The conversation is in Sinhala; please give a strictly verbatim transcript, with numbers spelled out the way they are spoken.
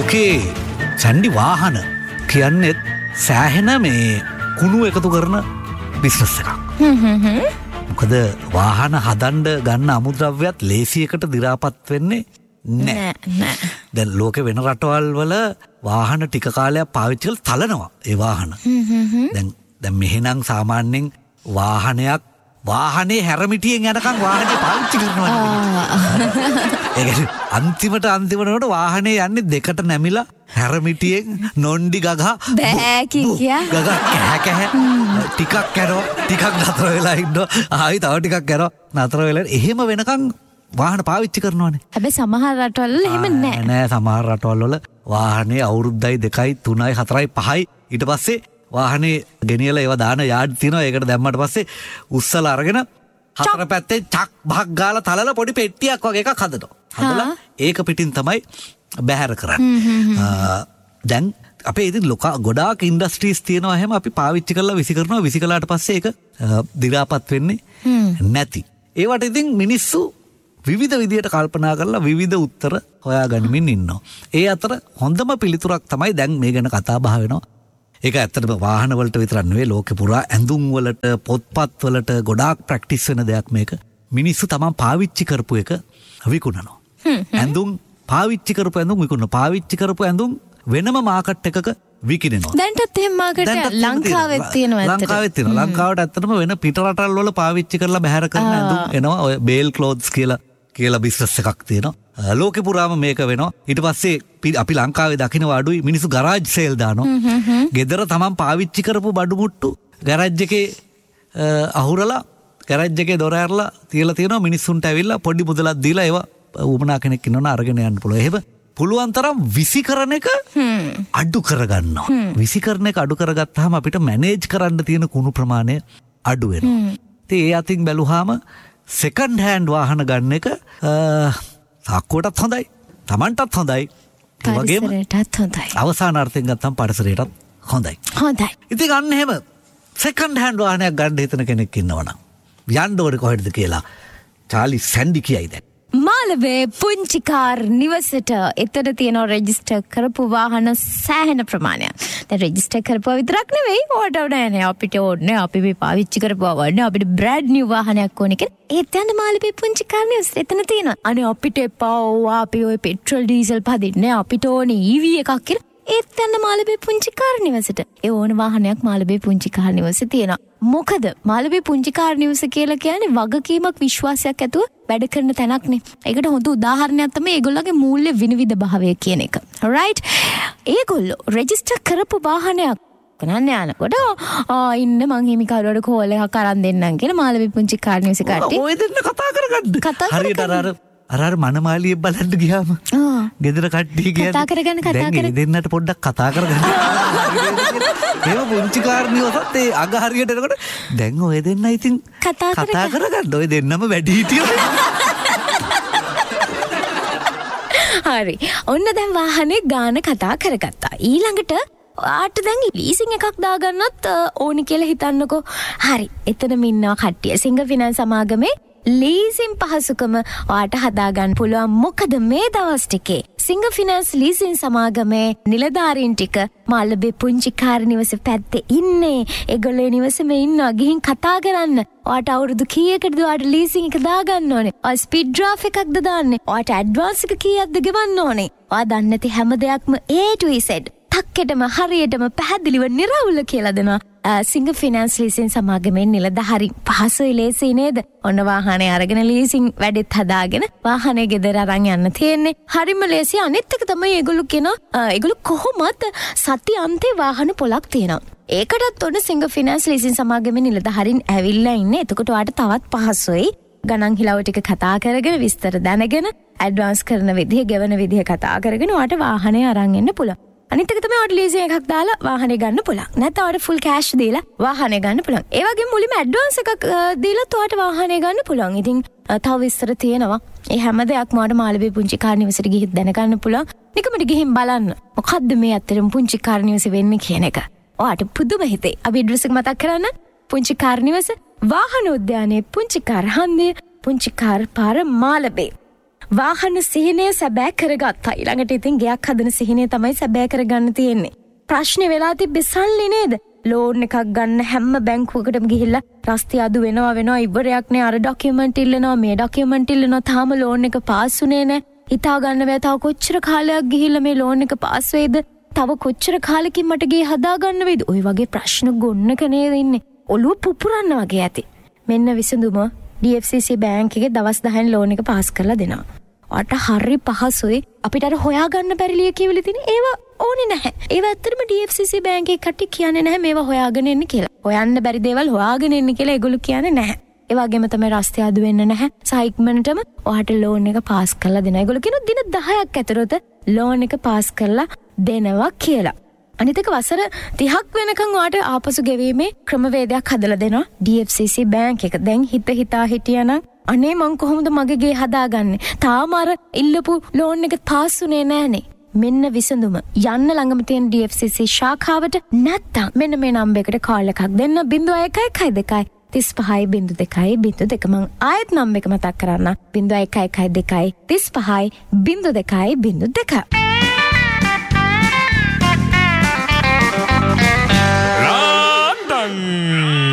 ලෝකේ සැන්ඩි වාහන කියන්නෙත් සෑහෙන මේ කුණු එකතු කරන බිස්නස් එකක්. මොකද වාහන හදන්ඩ ගන්න අමුද්‍රව්‍යත් ලේසියකට දිරාපත් වෙන්නේ නෑ. දැන් ලෝකෙ වෙන රටවල් වල වාහන ටික කාලයක් පාවිච්චි කරලා තලනවා ඒ වාහන. දැන් දැන් මෙහෙනම් සාමාන්‍යයෙන් වාහනයක් වාහනේ හැරමිටියෙන් යනකම් වාහනේ පාවිච්චි කරනවා. ඒ කියන්නේ අන්තිමට අන්තිමට වාහනේ යන්නේ දෙකට නැමිලා හැරමිටියෙන් නොන්ඩි ගගහ බෑ කියා ගගහ කෑ කෑ ටිකක් කරනවා ටිකක් නතර වෙලා ඉන්නවා ආයි තව ටිකක් කරනවා නතර වෙලා එහෙම වෙනකම් වාහන පාවිච්චි කරනවානේ. හැබැයි සමහර රටවල එහෙම නෑ. නෑ සමහර රටවල් වල වාහනේ අවුරුද්දයි දෙකයි තුනයි හතරයි පහයි ඊට පස්සේ වාහනේ ගෙනියලා ඒවා දාන යාඩ් තියෙනවා. ඒකට දැම්මට පස්සේ උස්සලා අරගෙන හතර පැත්තේ චක් භක් ගාලා තලලා පොඩි පෙට්ටියක් වගේ එකක් හදනවා. හදලා ඒක පිටින් තමයි බැහැර කරන්නේ. දැන් අපේ ඉතින් ලොකා ගොඩාක් ඉන්ඩස්ට්‍රීස් තියෙනවා. එහෙම අපි පාවිච්චි කරලා විසි කරනවා. විසි කළාට පස්සේ ඒක දිරාපත් වෙන්නේ නැති. ඒවට ඉතින් මිනිස්සු විවිධ විදියට කල්පනා කරලා විවිධ උත්තර හොයාගනිමින් ඉන්නවා. ඒ අතර හොඳම පිළිතුරක් තමයි දැන් මේ ගැන කතා බහ වෙනවා. ඒක ඇත්තටම වාහන වලට විතරක් නෙවෙයි ලෝකෙ පුරා ඇඳුම් වලට පොත්පත් වලට ගොඩාක් ප්‍රැක්ටිස් වෙන දෙයක් මේක. මිනිස්සු තමන් පාවිච්චි කරපු එක විකුණනවා. ඇඳුම් පාවිච්චි කරපු ඇඳුම් විකුණනවා. පාවිච්චි කරපු ඇඳුම් වෙනම මාකට් එකක විකිනෙනවා. දැන්ටත් එහෙම මාකට් ලංකාවෙත් තියෙනවා ඇත්තට. ලංකාවෙත් තියෙනවා. ලංකාවට ඇත්තටම වෙන පිට රටවල් වල පාවිච්චි කරලා බැහැර කරන ඇඳුම් එනවා. ඔය බේල් ක්ලෝත්ස් කියලා කියලා බිස්නස් එකක් තියෙනවා. ලෝකෙ පුරාම මේක වෙනවා. ඊට පස්සේ අපි ලංකාවේ දකිනවා අඩුයි මිනිස්සු ගරාජ් සේල් දානවා. ගෙදර තමන් පාවිච්චි කරපු බඩු මුට්ටු ගරාජ් එකේ අහුරලා ගරාජ් එකේ දොර ඇරලා තියලා තියෙනවා. මිනිස්සුන්ට ඇවිල්ලා පොඩි මුදලක් දීලා ඒවා උමනා කෙනෙක් ඉන්නවනම් අරගෙන යන්න පුළුවන්. එහෙම පුළුවන් තරම් විසි කරන එක අඩු කරගන්නවා. විසි කරන එක අඩු කරගත්තාම අපිට මැනේජ් කරන්න තියෙන කුණු ප්‍රමාණය අඩු වෙනවා. ඉතින් ඒ අතින් බැලුවාම සෙකන්ඩ් හෑන්ඩ් වාහන ගන්න එක සාක්කුවටත් හොඳයි තමන්ටත් හොඳයි ඒ වගේම පරිසරයටත් හොඳයි. අවසාන අර්ථයෙන් ගත්තම පරිසරයටත් හොඳයි. හොඳයි. ඉතින් අන්න එහෙම සෙකන්ඩ් හෑන්ඩ් වාහනයක් ගන්න හිතන කෙනෙක් ඉන්නවනම් යන්න ඕනේ කොහෙටද කියලා චාලි සැන්ඩි කියයි දැන්. මාළඹේ පුංචි කාර් නිවසට එතන තියෙන රෙජිස්ටර් කරපු වාහන සෑහෙන ප්‍රමාණයක්. දැන් රෙජිස්ටර් කරපුවා විතරක් නෙවෙයි ඕට ඕනේ අපිට ඕනේ අපි මේ පාවිච්චි කරපුවා වඩා අපිට බ්‍රෑන්ඩ් නිව් වාහනයක් ඕනේ කියලා. ඒත් යන මාළඹේ පුංචි කාර් නිවස එතන තියෙනවා. අනේ අපිට එපා ඕවා අපි ඔය පෙට්‍රල් ඩීසල් පදින්නේ අපිට ඕනේ ඊ වී එකක් කියලා. ඒත් යන මාළඹේ පුංචි කාර් නිවසට ඒ ඕන වාහනයක් මාළඹේ පුංචි කාර් නිවසේ තියෙනවා. මොකද මාළඹේ පුංචි කාර් නිවස කියලා කියන්නේ වගකීමක් විශ්වාසයක් ඇතුව වැඩ කරන තැනක්නේ. ඒකට හොඳ උදාහරණයක් තමයි ඒගොල්ලෝගේ මූල්‍ය විනිවිද භාවය කියන එක. right? ඒගොල්ලෝ රෙජිස්ටර් කරපු වාහනයක් කනන්න යනකොට ආ ඉන්න මං හිමිකරුවට කෝල් එකක් අරන් දෙන්නම් කියලා මාළඹේ පුංචි කාර් නිවස කට්ටිය ඔය දෙන්න කතා කරගන්න. හරියට අර අර අර මනමාලිය බලන්න ගියාම ගෙදර කට්ටිය කියන්නේ කතා කරගන්න කතා කරගන්න දෙන්නට පොඩ්ඩක් කතා කරගන්න. ඒව පුංචි කාර් නිවසත් ඒ අග හරියට එනකොට දැන් ඔය දෙන්න ඉතින් කතා කතා කරගන්න. ඔය දෙන්නම වැඩි හිටියෝ. හරි. ඔන්න දැන් වාහනේ ගාන කතා කරගත්තා. ඊළඟට ආට දැන් ලීසින් එකක් දාගන්නත් ඕනි කියලා හිතන්නකෝ. හරි. එතනම ඉන්නවා කට්ටිය. සිංග ෆිනන්ස් සමාගමේ ලීසින් පහසුකම ඔයාට හදාගන්න පුළුවන්. මොකද මේ දවස් ටිකේ සිංග ෆිනන්ස් ලීසින් සමාගමේ නිලධාරීන් ටික මාළඹේ පුංචි කාර් නිවස පැත්තේ ඉන්නේ. ඒගොල්ලෝ නිවසේම ඉන්නවා. ගිහින් කතා කරන්න. ඔයාට අවුරුදු කීයකටද ඔයාට ලීසින් එක දාගන්න ඕනේ? ඔය ස්පීඩ් ඩ්‍රාෆ් එකක්ද දාන්නේ? ඔයාට ඇඩ්වාන්ස් එක කීයක්ද ගෙවන්න ඕනේ? ඔයා දන්නේ නැති හැම දෙයක්ම A to Z ටක්කෙටම හරියටම පැහැදිලිව නිරවුල කියලා දෙනවා. සිංග ෆිනන්ස් ලීසින් සමාගමේ නිලධාරී පහසුයි ලේසි නේද? ඔන්න වාහනේ අරගෙන ලීසින් වැඩෙත් හදාගෙන වාහනේ ගෙදර අරන් යන්න තියෙන්නේ. හරිම ලේසි. අනිත් එක තමයි ඒගොල්ලෝ කියන ඒගොල්ලෝ කොහොමද සති අන්තේ වාහන පොලක් තියෙනවා. ඒකටත් ඔන්න සිංග ෆිනන්ස් ලීසින් සමාගමේ නිලධාරීන් ඇවිල්ලා ඉන්නේ. එතකොට ඔයාට තවත් පහසුයි. ගණන් හිලව ටික කතා කරගෙන විස්තර දැනගෙන ඇඩ්වාන්ස් කරන විදිහ ගෙවන විදිහ කතා කරගෙන ඔයාට වාහනේ අරන් එන්න පුළුවන්. අනිත් එක තමයි ඔයාට ලීසින් එකක් දාලා වාහනේ ගන්න පුළුවන්. නැත්නම් ඔයාට ෆුල් කෑෂ් දීලා වාහනේ ගන්න පුළුවන්. ඒ වගේම මුලින්ම ඇඩ්වාන්ස් එකක් දීලා ඔයාට වාහනේ ගන්න පුළුවන්. ඉතින් තව විස්තර තියෙනවා. ඒ හැම දෙයක්ම ඔයාට මාළඹේ පුංචි කාර් නිවසට ගිහින් දැනගන්න පුළුවන්. නිකමට ගිහින් බලන්න. මොකද්ද මේ ඇත්තටම පුංචි කාර් නිවසේ වෙන්නේ කියන එක. ඔයාට පුදුම හිතේ. අපි ඇඩ්‍රස් එක මතක් කරන්න. පුංචි කාර් නිවස වාහන උද්‍යානයේ පුංචි කාර් හන්දිය පුංචි කාර් පාර මාළඹේ. වාහන සිහිනය සැබෑ කරගත්තා. ඊළඟට ඉතින් ගෙයක් හදන සිහිනය තමයි සැබෑ කරගන්න තියෙන්නේ. ප්‍රශ්නේ වෙලා තිබ්බේ සල්ලි නේද? ලෝන් එකක් ගන්න හැම බැංකුවකටම ගිහිල්ලා රස්තිය අඩු වෙනවා වෙනවා ඉවරයක් නෑ. අර ඩොකියුමන්ට් ඉල්ලනවා මේ ඩොකියුමන්ට් ඉල්ලනවා. තාම ලෝන් එක පාස් උනේ නෑ. හිතා ගන්න බෑ තව කොච්චර කාලයක් ගිහිල්ලා මේ ලෝන් එක පාස් වෙයිද? තව කොච්චර කාලෙකින් මට ගේ හදා ගන්න වෙයිද? ওই වගේ ප්‍රශ්න ගොන්නක නේද ඉන්නේ. ඔළුව පුපුරන්න වගේ ඇති. මෙන්න විසඳුම ඩී එෆ් සී සී බැංක් එකේ දවස් දහයෙන් ලෝන් එක පාස් කරලා දෙනවා. ඔයාට හරි පහසුයි. අපිට අර හොයාගන්න බැරි ලියකියවිලි තියෙන ඒවා ඕනේ නැහැ. ඒවා ඇත්තටම ඩී එෆ් සී සී බැංක් එකේ කට්ටිය කියන්නේ නැහැ මේවා හොයාගෙන එන්න කියලා. හොයන්න බැරි දේවල් හොයාගෙන එන්න කියලා ඒගොල්ලෝ කියන්නේ නැහැ. ඒ වගේම තමයි රස්තිය අඩු වෙන්න නැහැ. සයික්මන්ටම ඔයාට ලෝන් එක පාස් කරලා දෙනවා. ඒගොල්ලෝ කියනවා දින දහයක් ඇතුළත ලෝන් එක පාස් කරලා දෙනවා කියලා. අනිත් එක වසර තිහක් වෙනකන් ඔයාට ආපසු ගෙවීමේ ක්‍රමවේදයක් හදලා දෙනවා ඩී එෆ් සී සී බැංක් එක. දැන් හිත හිතා හිටියානම් අනේ මං කොහොමද මගේ ගේ හදාගන්නේ? තාම අර ඉල්ලපු ලෝන් එක පාස් උනේ නැහනේ. මෙන්න විසඳුම. යන්න ළඟම තියෙන ඩී එෆ් සී සී ශාඛාවට නැත්තම් මෙන්න මේ නම්බර් එකට කෝල් එකක් දෙන්න ज़ीरो एक एक एक दो तीस පහයි බිංදු දෙකයි බිංදු දෙක. මං ආයෙත් නම්බර් එක මතක් කරන්න. ज़ीरो एक एक एक तीस පහයි බිංදු දෙකයි බිංදු දෙක.